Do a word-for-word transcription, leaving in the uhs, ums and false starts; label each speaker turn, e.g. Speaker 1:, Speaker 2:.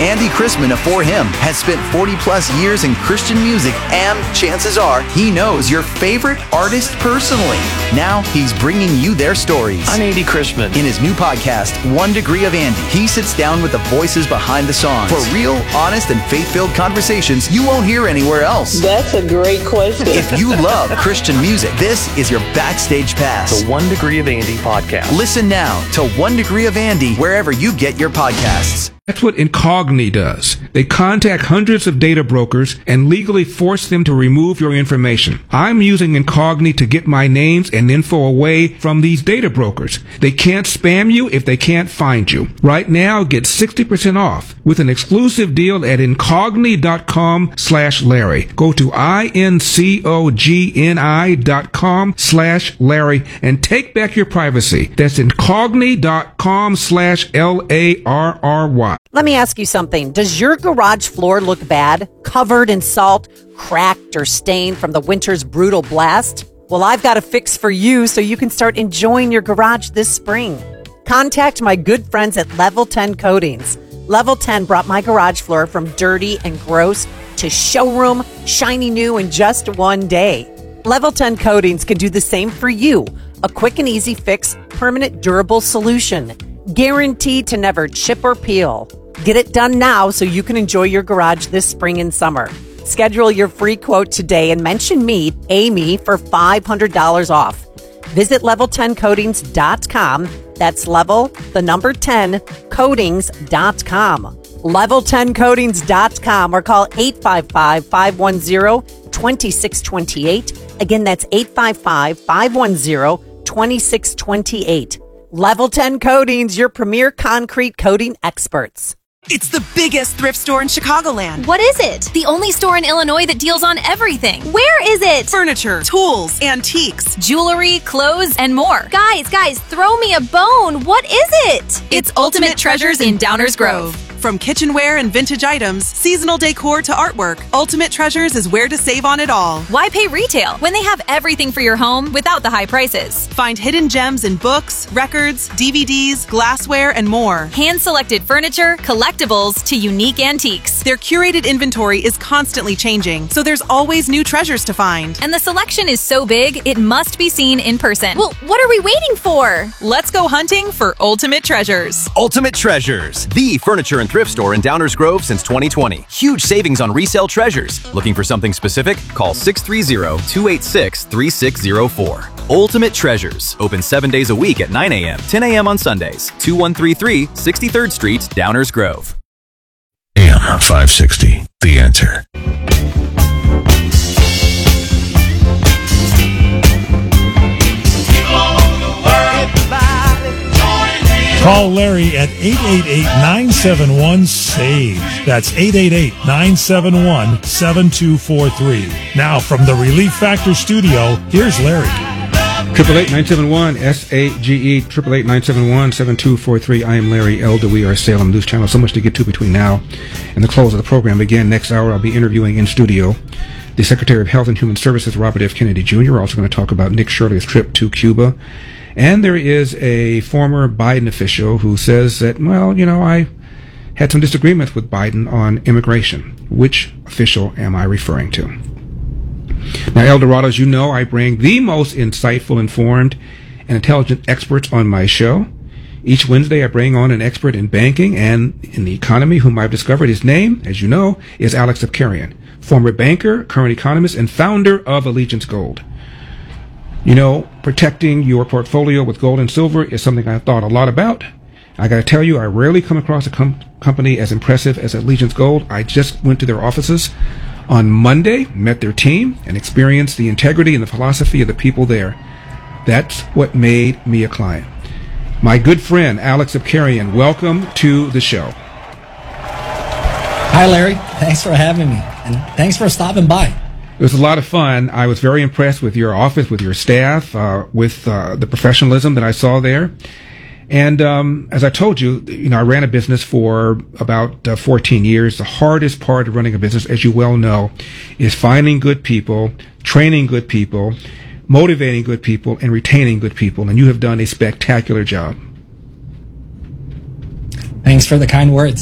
Speaker 1: Andy Chrisman of For Him has spent forty plus years in Christian music, and chances are he knows your favorite artist personally. Now he's bringing you their stories.
Speaker 2: I'm Andy Chrisman.
Speaker 1: In his new podcast, One Degree of Andy, he sits down with the voices behind the songs for real, honest, and faith-filled conversations you won't hear anywhere else.
Speaker 3: That's a great question.
Speaker 1: If you love Christian music, this is your backstage pass.
Speaker 2: The One Degree of Andy podcast.
Speaker 1: Listen now to One Degree of Andy wherever you get your podcasts.
Speaker 4: That's what Incogni does. They contact hundreds of data brokers and legally force them to remove your information. I'm using Incogni to get my names and info away from these data brokers. They can't spam you if they can't find you. Right now, get sixty percent off with an exclusive deal at Incogni.com slash Larry. Go to I-N-C-O-G-N-I dot com slash Larry and take back your privacy. That's Incogni.com slash L-A-R-R-Y.
Speaker 5: Let me ask you something. Does your garage floor look bad? Covered in salt, cracked, or stained from the winter's brutal blast? Well, I've got a fix for you so you can start enjoying your garage this spring. Contact my good friends at Level ten Coatings. Level ten brought my garage floor from dirty and gross to showroom, shiny new in just one day. Level ten Coatings can do the same for you. A quick and easy fix, permanent durable solution. Guaranteed to never chip or peel. Get it done now so you can enjoy your garage this spring and summer. Schedule your free quote today and mention me, Amy, for five hundred dollars off. Visit level ten coatings dot com. That's level, the number ten, coatings dot com. level ten coatings dot com or call eight five five, five one zero, two six two eight. Again, that's eight five five, five one zero, two six two eight. Level ten Coatings, your premier concrete coating experts.
Speaker 6: It's the biggest thrift store in Chicagoland.
Speaker 7: What is it? The only store in Illinois that deals on everything. Where is it?
Speaker 6: Furniture, tools, antiques,
Speaker 7: jewelry, clothes, and more. Guys, guys, throw me a bone. What is it?
Speaker 6: It's, it's Ultimate, Ultimate Treasures in Downers Grove. From kitchenware and vintage items, seasonal decor to artwork, Ultimate Treasures is where to save on it all.
Speaker 7: Why pay retail when they have everything for your home without the high prices?
Speaker 6: Find hidden gems in books, records, D V Ds, glassware, and more.
Speaker 7: Hand-selected furniture, collectibles, to unique antiques.
Speaker 6: Their curated inventory is constantly changing, so there's always new treasures to find.
Speaker 7: And the selection is so big, it must be seen in person. Well, what are we waiting for?
Speaker 6: Let's go hunting for Ultimate Treasures.
Speaker 8: Ultimate Treasures, the furniture and thrift store in Downers Grove since twenty twenty. Huge savings on resale treasures. Looking for something specific? Call six three zero, two eight six, three six zero four. Ultimate Treasures. Open seven days a week at nine a.m., ten a.m. on Sundays. two one three three, sixty-third Street, Downers Grove.
Speaker 9: A M five sixty, The Answer.
Speaker 10: Call Larry at eight eight eight, nine seven one, SAGE. That's eight eight eight, nine seven one, seven two four three. Now from the Relief Factor studio, here's Larry.
Speaker 4: Triple eight nine seven one S A G E triple eight nine seven one seven two four three. I am Larry Elder. We are Salem News Channel. So much to get to between now and the close of the program. Again, next hour I'll be interviewing in studio the Secretary of Health and Human Services, Robert F. Kennedy Junior We're also going to talk about Nick Shirley's trip to Cuba. And there is a former Biden official who says that, well, you know, I had some disagreements with Biden on immigration. Which official am I referring to? Now, El Dorado, as you know, I bring the most insightful, informed, and intelligent experts on my show. Each Wednesday, I bring on an expert in banking and in the economy whom I've discovered. His name, as you know, is Alex Abkarian, former banker, current economist, and founder of Allegiance Gold. You know, protecting your portfolio with gold and silver is something I've thought a lot about. I got to tell you, I rarely come across a com- company as impressive as Allegiance Gold. I just went to their offices on Monday, met their team, and experienced the integrity and the philosophy of the people there. That's what made me a client. My good friend, Alex Abkarian, welcome to the show.
Speaker 11: Hi, Larry. Thanks for having me, and thanks for stopping by.
Speaker 4: It was a lot of fun. I was very impressed with your office, with your staff, uh, with uh, the professionalism that I saw there. And um, as I told you, you know, I ran a business for about uh, fourteen years. The hardest part of running a business, as you well know, is finding good people, training good people, motivating good people, and retaining good people. And you have done a spectacular job.
Speaker 11: Thanks for the kind words.